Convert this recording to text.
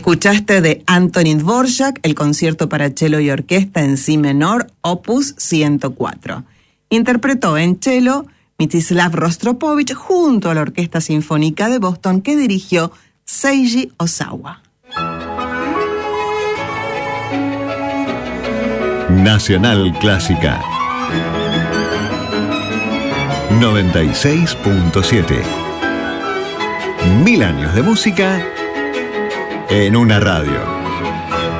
Escuchaste de Antonín Dvorak el concierto para cello y orquesta en si menor, opus 104. Interpretó en cello Mstislav Rostropovich junto a la Orquesta Sinfónica de Boston que dirigió Seiji Ozawa. Nacional Clásica 96.7. 1000 años de música en una radio.